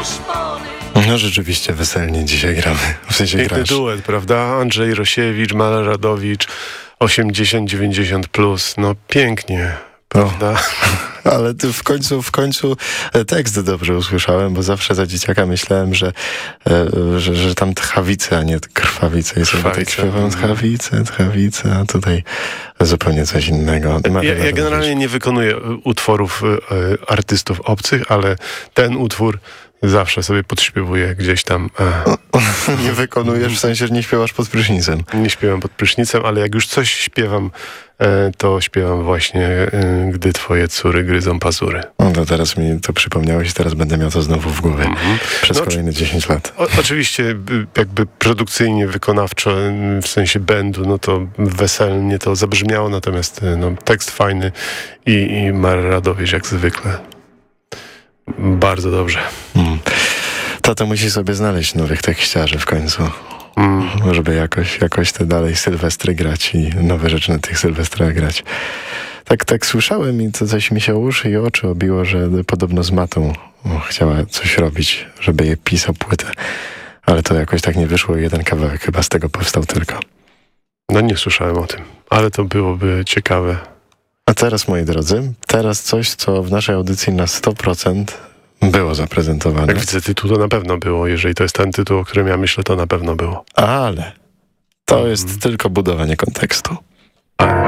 No rzeczywiście weselnie dzisiaj gramy. W sensie Piękny grasz. duet, prawda? Andrzej Rosiewicz, Mala Radowicz, 80-90+. No pięknie, prawda? Ale ty w końcu tekst dobrze usłyszałem, bo zawsze za dzieciaka myślałem, że tam tchawice, a nie krwawice. I sobie tak śpiewam tchawice, a tutaj zupełnie coś innego. Ja generalnie nie wykonuję utworów artystów obcych, ale ten utwór zawsze sobie podśpiewuję gdzieś tam. Nie wykonujesz, w sensie, że nie śpiewasz pod prysznicem. Nie śpiewam pod prysznicem, ale jak już coś śpiewam, to śpiewam właśnie Gdy twoje córy gryzą pazury. No to teraz mi to przypomniałeś i teraz będę miał to znowu w głowie przez kolejne 10 lat. Oczywiście jakby produkcyjnie, wykonawczo, w sensie bandu, no to weselnie to zabrzmiało, natomiast no, tekst fajny i Mara Radowicz jak zwykle. Bardzo dobrze. Tato musi sobie znaleźć nowych tekściarzy w końcu. Żeby jakoś te dalej sylwestry grać i nowe rzeczy na tych sylwestrach grać. Tak słyszałem i to coś mi się uszy i oczy obiło, że podobno z Matą chciała coś robić, żeby je pisał płytę. Ale to jakoś tak nie wyszło i jeden kawałek chyba z tego powstał tylko. No nie słyszałem o tym, ale to byłoby ciekawe. A teraz, moi drodzy, coś, co w naszej audycji na 100% było zaprezentowane. Jak widzę tytuł, to na pewno było. Jeżeli to jest ten tytuł, o którym ja myślę, to na pewno było. Ale to jest tylko budowanie kontekstu.